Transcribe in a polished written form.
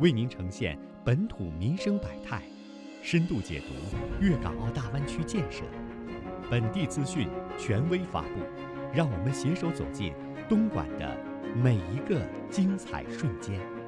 为您呈现本土民生百态，深度解读粤港澳大湾区建设，本地资讯权威发布，让我们携手走进东莞的每一个精彩瞬间。